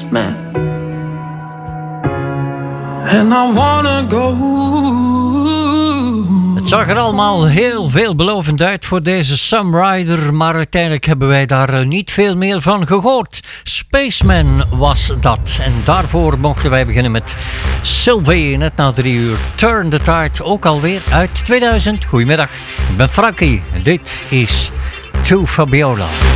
spaceman. And I wanna go. Het zag er allemaal heel veelbelovend uit voor deze Sumrider, maar uiteindelijk hebben wij daar niet veel meer van gehoord. Spaceman was dat. En daarvoor mochten wij beginnen met Sylvie, net na 3 uur. Turn the Tide, ook alweer uit 2000. Goedemiddag, ik ben Frankie en dit is To Fabiola.